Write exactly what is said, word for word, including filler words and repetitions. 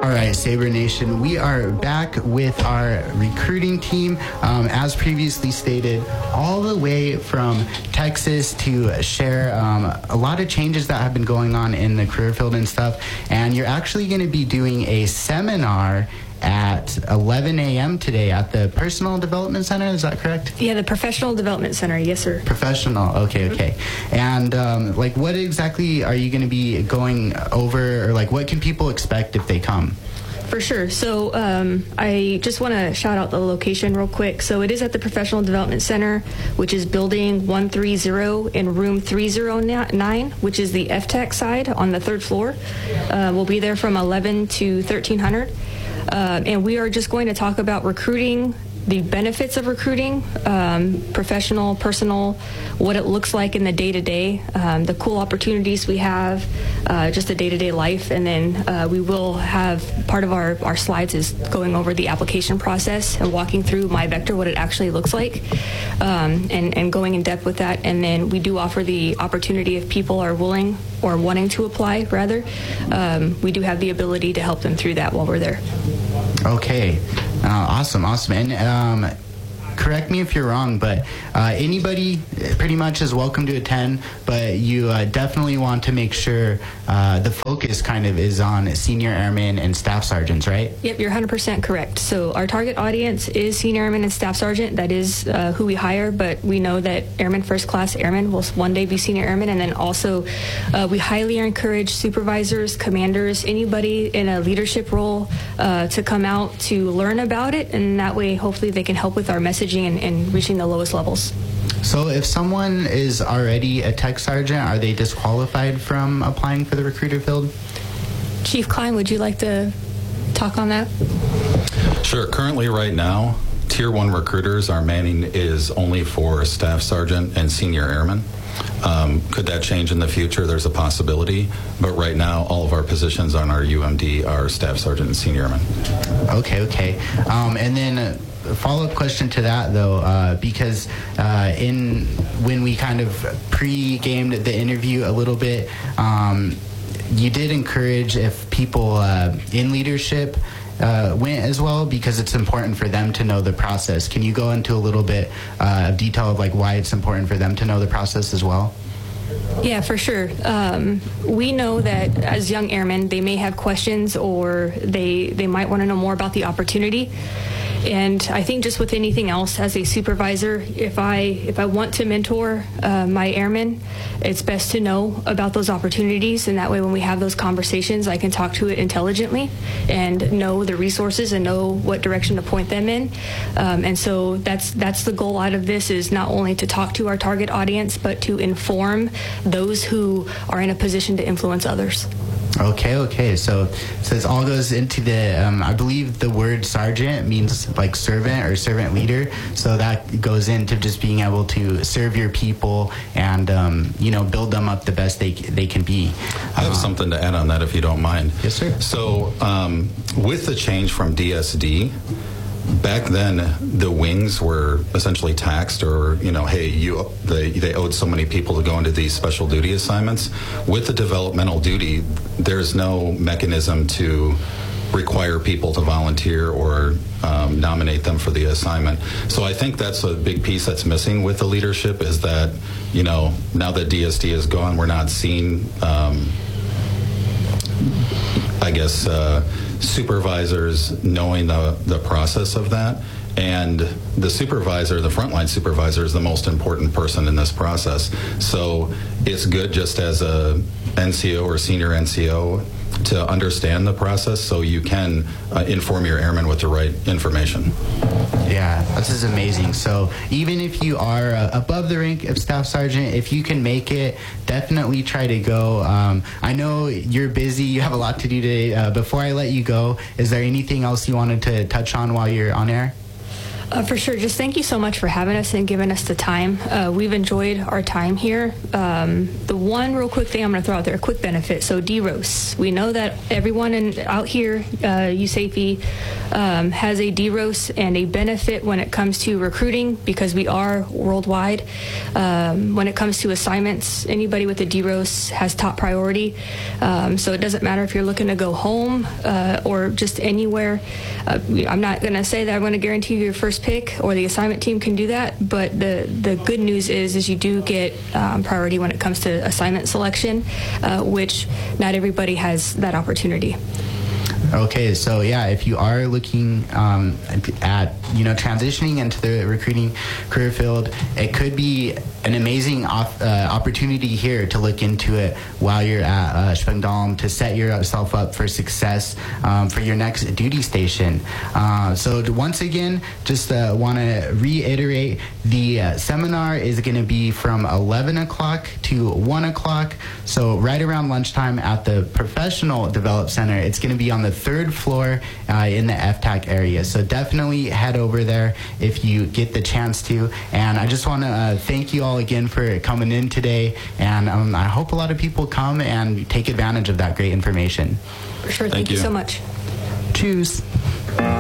All right, Sabre Nation, we are back with our recruiting team. Um, as previously stated, all the way from Texas to share um, a lot of changes that have been going on in the career field and stuff. And you're actually going to be doing a seminar at eleven a.m. today at the Personal Development Center. Is that correct? Yeah, the Professional Development Center. Yes, sir. Professional. Okay, okay. And um, like, what exactly are you going to be going over, or like, what can people expect if they come? For sure. So um, I just want to shout out the location real quick. So it is at the Professional Development Center, which is building one thirty in room three oh nine, which is the F TEC side on the third floor. Uh, we'll be there from eleven to thirteen hundred. Uh, and we are just going to talk about recruiting, the benefits of recruiting, um, professional, personal, what it looks like in the day-to-day, um, the cool opportunities we have, uh, just the day-to-day life. And then uh, we will have part of our, our slides is going over the application process and walking through MyVector, what it actually looks like, um, and, and going in depth with that. And then we do offer the opportunity if people are willing or wanting to apply, rather, um, we do have the ability to help them through that while we're there. Okay. Uh, awesome, awesome. And um, correct me if you're wrong, but uh, anybody pretty much is welcome to attend, but you uh, definitely want to make sure uh, the focus kind of is on senior airmen and staff sergeants, right? Yep, you're one hundred percent correct. So our target audience is senior airmen and staff sergeant. That is uh, who we hire, but we know that airmen, first class airmen will one day be senior airmen, and then also uh, we highly encourage supervisors, commanders, anybody in a leadership role uh, to come out to learn about it, and that way hopefully they can help with our messaging and, and reaching the lowest levels. So if someone is already a tech sergeant, are they disqualified from applying for the recruiter field? Chief Klein, would you like to talk on that? Sure. Currently, right now, Tier one recruiters, our manning is only for staff sergeant and senior airmen. Um, could that change in the future? There's a possibility. But right now, all of our positions on our U M D are staff sergeant and senior airmen. Okay, okay. Um, and then a follow-up question to that, though, uh, because uh, in when we kind of pre-gamed the interview a little bit, um, you did encourage if people uh, in leadership Uh, went as well, because it's important for them to know the process. Can you go into a little bit uh, of detail of like why it's important for them to know the process as well? Yeah, for sure. Um, we know that as young airmen, they may have questions, or they they might want to know more about the opportunity. And I think just with anything else, as a supervisor, if I if I want to mentor uh, my airmen, it's best to know about those opportunities, and that way when we have those conversations, I can talk to it intelligently and know the resources and know what direction to point them in. Um, and so that's that's the goal out of this, is not only to talk to our target audience, but to inform those who are in a position to influence others. Okay, okay. So, so this all goes into the, um, I believe the word sergeant means like servant or servant leader. So that goes into just being able to serve your people and, um, you know, build them up the best they they can be. I have um, something to add on that, if you don't mind. Yes, sir. So um, with the change from D S D, back then the wings were essentially taxed, or, you know, hey, you they, they owed so many people to go into these special duty assignments. With the developmental duty, there's no mechanism to require people to volunteer or um, nominate them for the assignment. So I think that's a big piece that's missing with the leadership, is that, you know, now that D S D is gone, we're not seeing, um, I guess, uh, supervisors knowing the, the process of that. And the supervisor, the frontline supervisor, is the most important person in this process. So it's good just as a N C O or senior N C O to understand the process, so you can uh, inform your airmen with the right information. Yeah, this is amazing. So even if you are uh, above the rank of staff sergeant, if you can make it, definitely try to go. Um, I know you're busy, you have a lot to do today. Uh, before I let you go, is there anything else you wanted to touch on while you're on air? Uh, for sure. Just thank you so much for having us and giving us the time. Uh, we've enjoyed our time here. Um, the one real quick thing I'm going to throw out there, a quick benefit. So D R O S. We know that everyone in, out here, uh, U S A F E, um, has a D R O S and a benefit when it comes to recruiting because we are worldwide. Um, when it comes to assignments, anybody with a D R O S has top priority. Um, so it doesn't matter if you're looking to go home uh, or just anywhere. Uh, I'm not going to say that I'm going to guarantee you your first pick or the assignment team can do that, but the, the good news is is you do get um, priority when it comes to assignment selection, uh, which not everybody has that opportunity. Okay, so yeah, if you are looking um, at, you know, transitioning into the recruiting career field, it could be an amazing op- uh, opportunity here to look into it while you're at uh, Spangdahlem to set yourself up for success um, for your next duty station. Uh, so to, once again, just uh, want to reiterate, the uh, seminar is going to be from eleven o'clock to one o'clock, so right around lunchtime at the Professional Development Center. It's going to be on the third floor uh, in the F T A C area. So definitely head over there if you get the chance to. And I just want to uh, thank you all again for coming in today. And um, I hope a lot of people come and take advantage of that great information. For sure. Thank, Thank you you so much. Tschüss.